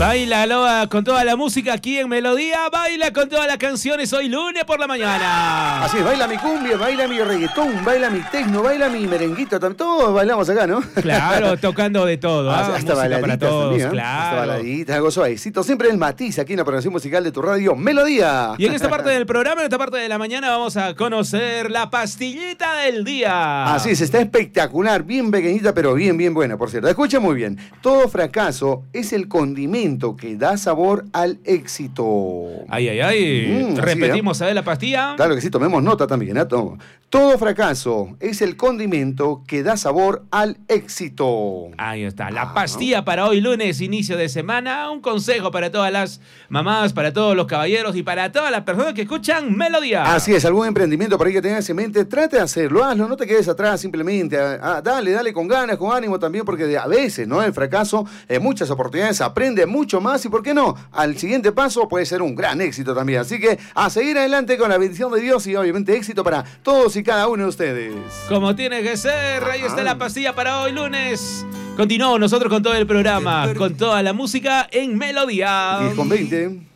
Baila Loa con toda la música aquí en Melodía, baila con todas las canciones hoy lunes por la mañana. Así es, baila mi cumbia, baila mi reggaetón, baila mi tecno, baila mi merenguito, todos bailamos acá, ¿no? Claro, tocando de todo, hasta baladitas para todos, también, claro. Hasta baladitas, algo suavecito, siempre el matiz aquí en la programación musical de tu radio Melodía. Y en esta parte del programa, en esta parte de la mañana, vamos a conocer la pastillita del día. Así es, está espectacular, bien pequeñita, pero bien, bien buena, por cierto. Escucha muy bien, todo fracaso es el condimento que da sabor al éxito. Ay, ay, ay. Repetimos, ¿sabes la pastilla? Claro que sí, tomemos nota también, ¿eh? Todo fracaso es el condimento que da sabor al éxito. Ahí está, la pastilla para hoy lunes, inicio de semana. Un consejo para todas las mamás, para todos los caballeros y para todas las personas que escuchan Melodía. Así es, algún emprendimiento por ahí que tengas en mente, trate de hacerlo, hazlo, no te quedes atrás simplemente. Dale con ganas, con ánimo también, porque a veces, ¿no? El fracaso, muchas oportunidades, aprende mucho más y, ¿por qué no? Al siguiente paso puede ser un gran éxito también. Así que a seguir adelante con la bendición de Dios y obviamente éxito para todos y cada uno de ustedes. Como tiene que ser, ahí está la pastilla para hoy lunes. Continuamos nosotros con todo el programa, con toda la música en Melodía. 10:20.